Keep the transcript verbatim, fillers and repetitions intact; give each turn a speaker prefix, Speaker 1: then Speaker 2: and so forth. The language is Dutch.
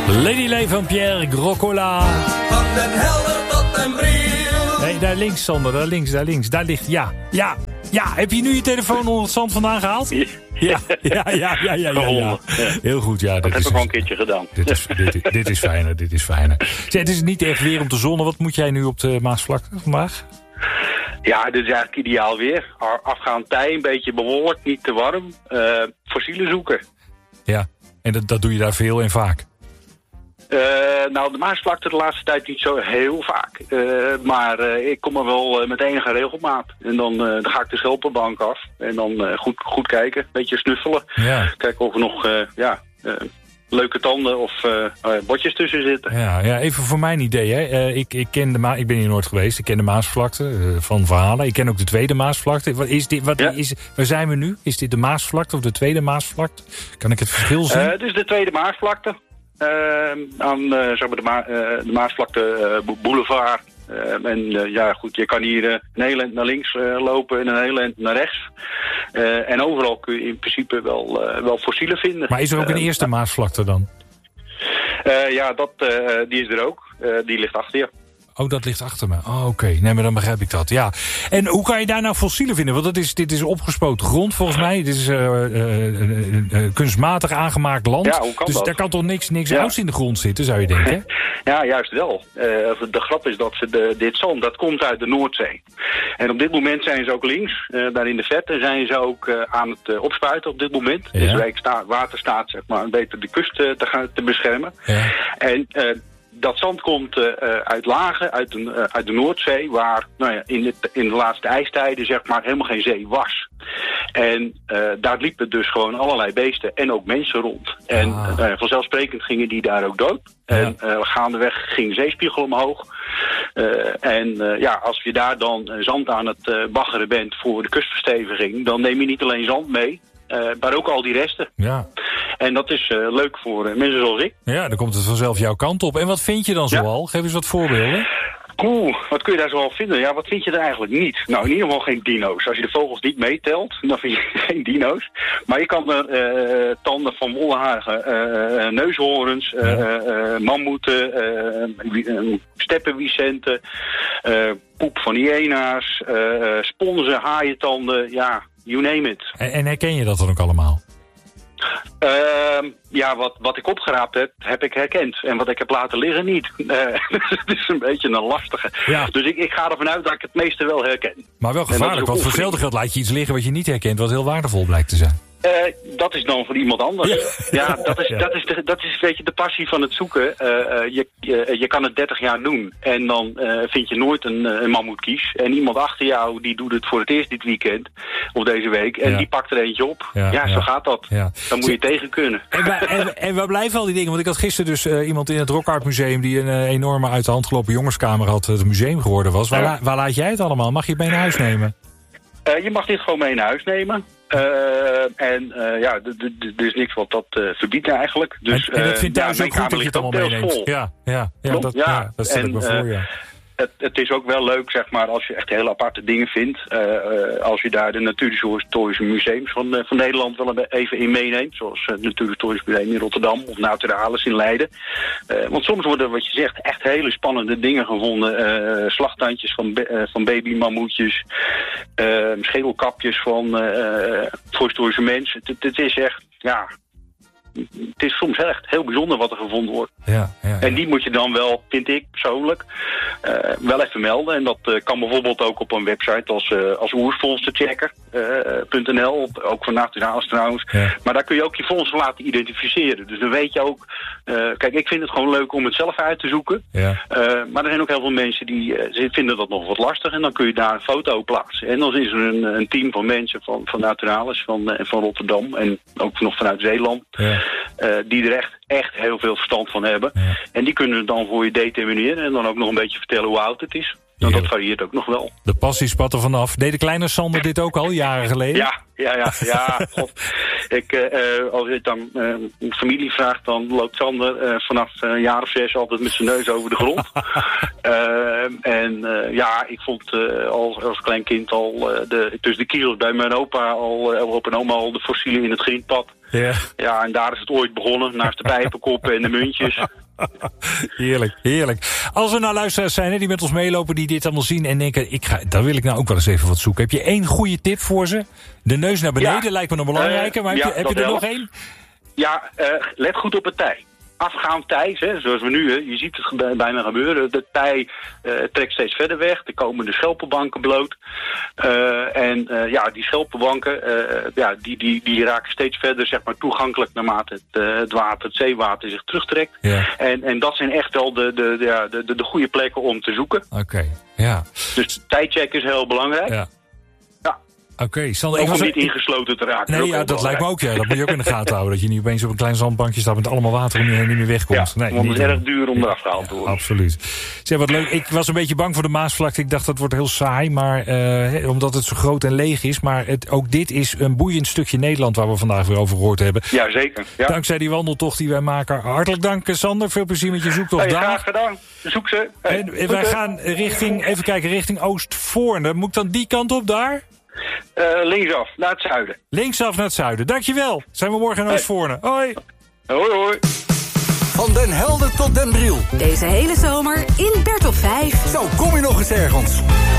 Speaker 1: Lady Lay van Pierre Groscola.
Speaker 2: Van den Helder tot den Briel.
Speaker 1: Nee, daar links, Sander, daar links, daar links. Daar ligt, ja, ja, ja. Heb je nu je telefoon onder het zand vandaan gehaald? Ja, ja, ja, ja, ja, ja, ja. Heel goed, ja.
Speaker 3: Dat heb ik al een keertje gedaan.
Speaker 1: Dit is, dit, dit is fijner, dit is fijner. Zeg, het is niet echt weer om te zonnen. Wat moet jij nu op de Maasvlakte vandaag?
Speaker 3: Ja, dit is eigenlijk ideaal weer. Afgaand tij, een beetje bewolkt, niet te warm. Uh, fossielen zoeken.
Speaker 1: Ja, en dat, dat doe je daar veel en vaak?
Speaker 3: Uh, nou, de Maasvlakte de laatste tijd niet zo heel vaak. Uh, maar uh, ik kom er wel uh, met enige regelmaat. En dan, uh, dan ga ik de schelpenbank af. En dan uh, goed, goed kijken, een beetje snuffelen.
Speaker 1: Ja.
Speaker 3: Kijken of er nog uh, ja, uh, leuke tanden of uh, uh, botjes tussen zitten.
Speaker 1: Ja, ja, even voor mijn idee. Hè. Uh, ik, ik, ken de Ma- ik ben hier nooit geweest. Ik ken de Maasvlakte uh, van verhalen. Ik ken ook de tweede Maasvlakte. Wat is dit, wat
Speaker 3: ja.
Speaker 1: is, waar zijn we nu? Is dit de Maasvlakte of de tweede Maasvlakte? Kan ik het verschil zien?
Speaker 3: Uh, dit is de tweede Maasvlakte. Uh, aan uh, zeg maar de, Ma- uh, de Maasvlakte uh, Boulevard. Uh, en uh, ja, goed, je kan hier uh, een heel eind naar links uh, lopen en een heel eind naar rechts. Uh, en overal kun je in principe wel, uh, wel fossielen vinden.
Speaker 1: Maar is er ook een uh, eerste Maasvlakte dan?
Speaker 3: Uh, ja, dat, uh, die is er ook. Uh, die ligt achter je.
Speaker 1: Oh, dat ligt achter me. Oh, oké. Okay. Nee, maar dan begrijp ik dat. Ja. En hoe kan je daar nou fossielen vinden? Want dat is, dit is opgespoten grond volgens mij. Dit is uh, uh, uh, uh, kunstmatig aangemaakt land.
Speaker 3: Ja, hoe kan
Speaker 1: dus
Speaker 3: dat?
Speaker 1: daar kan toch niks, niks
Speaker 3: ja.
Speaker 1: ouds in de grond zitten, zou je denken?
Speaker 3: Ja, juist wel. Uh, de grap is dat ze de, dit zand, dat komt uit de Noordzee. En op dit moment zijn ze ook links, uh, daar in de vette, zijn ze ook uh, aan het uh, opspuiten op dit moment. Ja. Dus Rijkswaterstaat, zeg maar, beter de kust uh, te, gaan, te beschermen. Ja. En uh, dat zand komt uh, uit lagen, uit de, uh, uit de Noordzee, waar nou ja, in, de, in de laatste ijstijden zeg maar helemaal geen zee was. En uh, daar liepen dus gewoon allerlei beesten en ook mensen rond. En ah. uh, vanzelfsprekend gingen die daar ook dood. Ja. En uh, gaandeweg ging de zeespiegel omhoog. Uh, en uh, ja, als je daar dan uh, zand aan het uh, baggeren bent voor de kustversteviging, dan neem je niet alleen zand mee, uh, maar ook al die resten.
Speaker 1: Ja.
Speaker 3: En dat is uh, leuk voor uh, mensen zoals ik.
Speaker 1: Ja, dan komt het vanzelf jouw kant op. En wat vind je dan zoal? Ja. Geef eens wat voorbeelden.
Speaker 3: Oeh, wat kun je daar zoal vinden? Ja, wat vind je er eigenlijk niet? Nou, in ieder geval geen dino's. Als je de vogels niet meetelt, dan vind je geen dino's. Maar je kan er uh, tanden van wolhagen, uh, neushoorns, uh, ja. uh, mammoeten, uh, uh, steppenwicenten, uh, poep van hyena's, uh, sponsen, haaientanden, ja, you name it.
Speaker 1: En, en herken je dat dan ook allemaal?
Speaker 3: Uh, ja, wat, wat ik opgeraapt heb, heb ik herkend. En wat ik heb laten liggen, niet. Uh, het is een beetje een lastige. Ja. Dus ik, ik ga ervan uit dat ik het meeste wel herken.
Speaker 1: Maar wel gevaarlijk, want voor hetzelfde geld laat je iets liggen wat je niet herkent, wat heel waardevol blijkt te zijn.
Speaker 3: Uh, dat is dan voor iemand anders. Ja, ja, dat, is, ja. dat, is de, dat is een beetje de passie van het zoeken. Uh, uh, je, je, je kan het dertig jaar doen en dan uh, vind je nooit een, een mammoetkies. En iemand achter jou die doet het voor het eerst dit weekend of deze week. En ja. die pakt er eentje op. Ja, ja, ja. zo gaat dat. Ja. Dan moet je tegen kunnen.
Speaker 1: En waar, en, en waar blijven al die dingen? Want ik had gisteren dus uh, iemand in het Rock Art Museum die een uh, enorme uit de hand gelopen jongenskamer had, het museum geworden was. Waar, ja. waar laat jij het allemaal? Mag je het mee naar huis nemen?
Speaker 3: Uh, je mag dit gewoon mee naar huis nemen. Uh, en uh, ja, er is niks wat dat uh, verbiedt eigenlijk. Dus,
Speaker 1: en, en dat vindt thuis
Speaker 3: uh,
Speaker 1: ook goed dat je het allemaal meeneemt. Ja, ja, ja, dat, ja, ja, dat stel ik me voor, ja. Het, het is ook wel leuk, zeg maar, als je echt hele aparte dingen vindt. Uh, uh, als je daar de Natuurhistorische Museums van, uh, van Nederland wel even in meeneemt. Zoals het uh, Natuurhistorisch Museum in Rotterdam of Naturalis in Leiden. Uh, want soms worden, wat je zegt, echt hele spannende dingen gevonden. Uh, slagtandjes van, be- uh, van babymammoetjes. Uh, schedelkapjes van uh, voorhistorische mensen. Het, het is echt, ja... Het is soms echt heel bijzonder wat er gevonden wordt. Ja, ja, ja. En
Speaker 3: die moet je dan wel, vind ik persoonlijk, uh, wel even melden. En dat uh, kan bijvoorbeeld ook op een website als, uh, als oervondstenchecker punt n l. Uh, ook van Naturalis trouwens. Ja. Maar daar kun je ook je vondsten laten identificeren. Dus dan weet je ook... Uh, kijk, ik vind het gewoon leuk om het zelf uit te zoeken. Ja. Uh, maar er zijn ook heel veel mensen die uh, vinden dat nog wat lastig. En dan kun je daar een foto plaatsen. En dan is er een, een team van mensen van, van Naturalis, van, uh, van Rotterdam. En ook nog vanuit Zeeland. Ja. Uh, die er echt, echt heel veel verstand van hebben. Ja. En die kunnen het dan voor je determineren. En dan ook nog een beetje vertellen hoe oud het is. Dan dat varieert ook nog wel.
Speaker 1: De passie spat er vanaf. Deed de kleine Sander dit ook al, jaren geleden?
Speaker 3: Ja, ja, ja. ja God. Ik, uh, als je dan uh, een familie vraagt, dan loopt Sander uh, vanaf een jaar of zes altijd met zijn neus over de grond. uh, en uh, ja, ik vond uh, als, als klein kind al uh, de, tussen de kiels bij mijn opa al, uh, op en oma al de fossielen in het grindpad. Ja. Ja, en daar is het ooit begonnen, naast de pijpenkoppen en de muntjes.
Speaker 4: Heerlijk, heerlijk. Als er nou luisteraars zijn hè, die met ons meelopen, die dit allemaal zien en denken, ik ga, daar wil ik nou ook wel eens even wat zoeken. Heb je één goede tip voor ze? De neus naar beneden ja. lijkt me nog belangrijker, maar uh, heb, ja, je, heb je er nog één?
Speaker 3: Ja, uh, let goed op het tij. Afgaand tij, hè, zoals we nu, hè, je ziet het bijna gebeuren. De tij uh, trekt steeds verder weg. Er komen de schelpenbanken bloot. Uh, en uh, ja, die schelpenbanken, uh, ja, die, die, die raken steeds verder zeg maar, toegankelijk naarmate het, uh, het water, het zeewater zich terugtrekt. Ja. En, en dat zijn echt wel de, de, de, de, de, de goede plekken om te zoeken.
Speaker 4: Oké, okay. ja.
Speaker 3: Dus tijcheck is heel belangrijk.
Speaker 4: Ja. Oké, okay, Sander,
Speaker 3: ik was om niet ingesloten te raken.
Speaker 4: Nee, ja, dat lijkt me ook. Ja. Dat moet je ook in de gaten houden. Dat je niet opeens op een klein zandbankje staat met allemaal water om je heen niet meer wegkomt.
Speaker 3: Ja,
Speaker 4: nee,
Speaker 3: want het is
Speaker 4: niet
Speaker 3: erg duur om eraf gehaald te worden.
Speaker 4: Ja, absoluut. Zeg, wat leuk. Ik was een beetje bang voor de Maasvlakte. Ik dacht dat wordt heel saai, maar uh, omdat het zo groot en leeg is. Maar het, ook dit is een boeiend stukje Nederland waar we vandaag weer over gehoord hebben.
Speaker 3: Ja, zeker. Ja.
Speaker 4: Dankzij die wandeltocht die wij maken. Hartelijk dank, Sander. Veel plezier met je zoektocht
Speaker 3: hey,
Speaker 4: daar.
Speaker 3: Graag gedaan. Zoek ze. Hey,
Speaker 4: en wij gaan richting, even kijken, richting Oostvoorne. Moet ik dan die kant op daar?
Speaker 3: Uh, linksaf, naar het zuiden.
Speaker 4: Linksaf naar het zuiden. Dankjewel. Zijn we morgen in Oostvoorne. Hoi.
Speaker 3: Hoi, hoi.
Speaker 5: Van Den Helder tot Den Briel.
Speaker 6: Deze hele zomer in Bertolf vijf.
Speaker 5: Zo kom je nog eens ergens.